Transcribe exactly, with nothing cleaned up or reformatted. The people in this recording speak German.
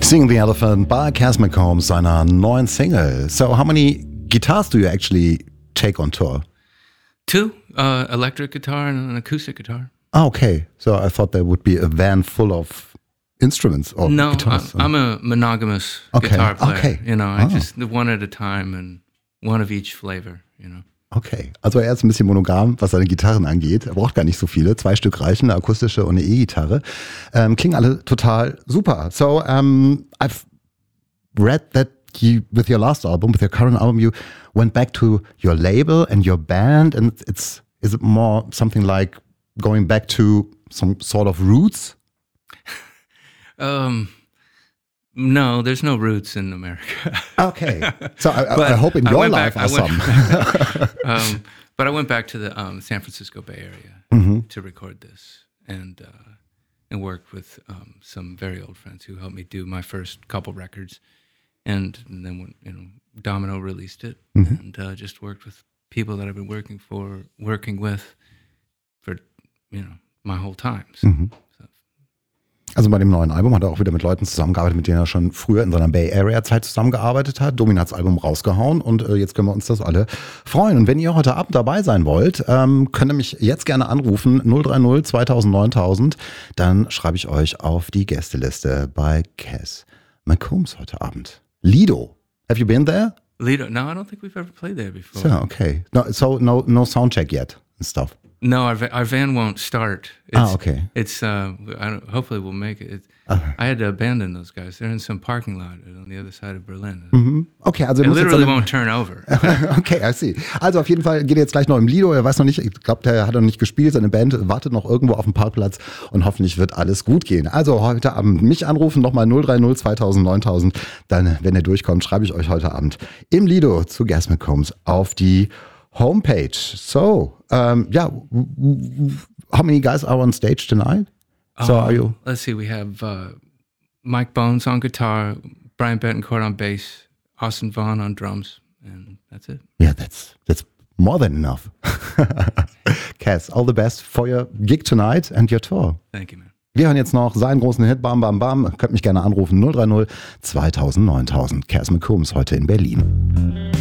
Sing the Elephant by Cass McCombs, seiner neuen Single. So how many guitars do you actually take on tour? Two, uh, electric guitar and an acoustic guitar. Ah, okay. So I thought there would be a van full of instruments or no, guitars. I'm, I'm a monogamous okay. guitar player. Okay. You know, I ah. just one at a time and one of each flavor, you know. Okay, also er ist ein bisschen monogam, was seine Gitarren angeht. Er braucht gar nicht so viele. Zwei Stück reichen, eine akustische und eine E-Gitarre. Ähm, klingen alle total super. So, um, I've read that you, with your last album, with your current album, you went back to your label and your band, and it's, is it more something like going back to some sort of roots? um... No, there's no roots in America. Okay, so I, I hope in your life back, are some. um, but I went back to the um, San Francisco Bay Area mm-hmm. to record this, and uh, and worked with um, some very old friends who helped me do my first couple records, and, and then when you know Domino released it, mm-hmm. and uh, just worked with people that I've been working for, working with, for you know my whole time. So, mm-hmm. so. Also bei dem neuen Album hat er auch wieder mit Leuten zusammengearbeitet, mit denen er schon früher in seiner Bay Area Zeit zusammengearbeitet hat. Domin hat das Album rausgehauen und äh, jetzt können wir uns das alle freuen. Und wenn ihr heute Abend dabei sein wollt, ähm, könnt ihr mich jetzt gerne anrufen, null drei null zweitausend neuntausend. Dann schreibe ich euch auf die Gästeliste bei Cass McCombs heute Abend. Lido, have you been there? Lido, no, I don't think we've ever played there before. So, okay. No, so no, no sound check yet and stuff. No, our our van won't start. It's, ah, okay. It's uh, I don't, hopefully we'll make it. It's, uh-huh. I had to abandon those guys. They're in some parking lot on the other side of Berlin. Mhm. Okay, also it literally won't turn over. Okay, I see. Also auf jeden Fall geht er jetzt gleich noch im Lido. Er weiß noch nicht, ich glaube, der hat noch nicht gespielt. Seine Band wartet noch irgendwo auf dem Parkplatz und hoffentlich wird alles gut gehen. Also heute Abend mich anrufen, nochmal null drei null zweitausend neuntausend. Dann, wenn er durchkommt, schreibe ich euch heute Abend im Lido zu Cass McCombs auf die homepage. So, um, yeah, how many guys are on stage tonight? So uh, are you? Let's see, we have uh, Mike Bones on guitar, Brian Betancourt on bass, Austin Vaughn on drums, and that's it. Yeah, that's that's more than enough. Cass, all the best for your gig tonight and your tour. Thank you, man. Wir hören jetzt noch seinen großen Hit, Bam Bam Bam. Könnt mich gerne anrufen, null drei null zweitausend neuntausend. Cass McCombs heute in Berlin.